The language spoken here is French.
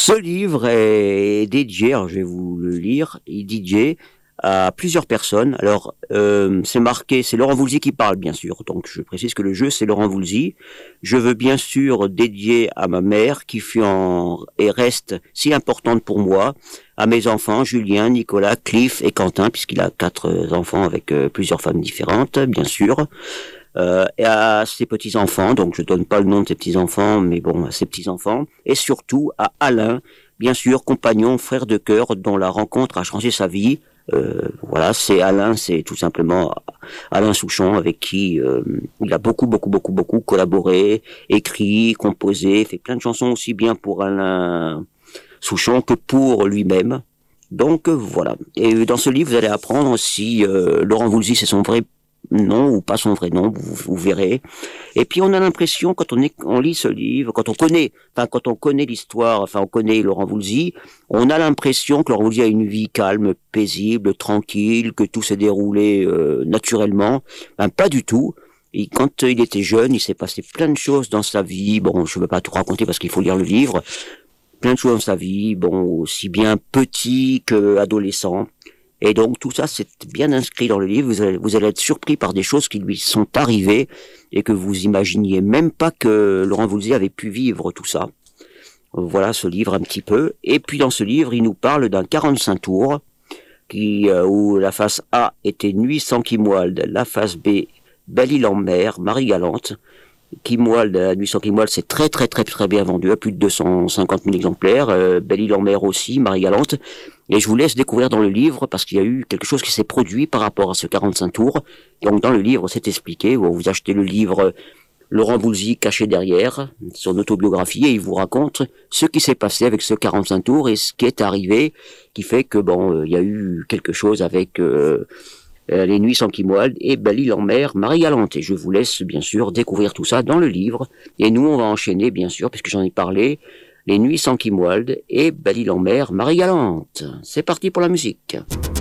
Ce livre est dédié, alors je vais vous le lire, il est dédié à plusieurs personnes. Alors, c'est marqué, c'est Laurent Voulzy qui parle, bien sûr. Donc, je précise que le jeu, c'est Laurent Voulzy. Je veux bien sûr dédier à ma mère, qui fut et reste si importante pour moi, à mes enfants, Julien, Nicolas, Cliff et Quentin, puisqu'il a 4 enfants avec plusieurs femmes différentes, bien sûr. Et à ses petits-enfants, donc je donne pas le nom de ses petits-enfants, mais bon, à ses petits-enfants, et surtout à Alain, bien sûr, compagnon, frère de cœur, dont la rencontre a changé sa vie. Voilà, c'est Alain, c'est tout simplement Alain Souchon, avec qui il a beaucoup collaboré, écrit, composé, fait plein de chansons aussi bien pour Alain Souchon que pour lui-même. Donc voilà. Et dans ce livre, vous allez apprendre si Laurent Voulzy, c'est son vrai nom ou pas son vrai nom, vous verrez. Et puis on a l'impression quand on lit ce livre, quand on connaît l'histoire, enfin on connaît Laurent Voulzy, on a l'impression que Laurent Voulzy a une vie calme, paisible, tranquille, que tout s'est déroulé naturellement. Ben, pas du tout. Et quand il était jeune, il s'est passé plein de choses dans sa vie. Bon, je ne veux pas tout raconter parce qu'il faut lire le livre. Plein de choses dans sa vie, bon, aussi bien petit que adolescent. Et donc tout ça, c'est bien inscrit dans le livre. Vous allez être surpris par des choses qui lui sont arrivées et que vous imaginiez même pas que Laurent Voulzy avait pu vivre tout ça. Voilà ce livre un petit peu. Et puis dans ce livre, il nous parle d'un 45 tours où la face A était Nuit sans Quimoald, la face B Belle-Île en mer, Marie Galante. Quimoald, la Nuit sans Quimoald, c'est très bien vendu, à plus de 250 000 exemplaires. Belle-Île en mer aussi, Marie Galante. Et je vous laisse découvrir dans le livre, parce qu'il y a eu quelque chose qui s'est produit par rapport à ce 45 tours. Donc dans le livre, c'est expliqué, vous achetez le livre Laurent Voulzy caché derrière, son autobiographie, et il vous raconte ce qui s'est passé avec ce 45 tours et ce qui est arrivé, qui fait que bon, il y a eu quelque chose avec Les Nuits sans Quimoald et Belle-Île en mer, Marie Galante. Et je vous laisse bien sûr découvrir tout ça dans le livre. Et nous, on va enchaîner bien sûr, puisque j'en ai parlé, Les Nuits sans Quimoald et Belle-Île en mer, Marie Galante. C'est parti pour la musique.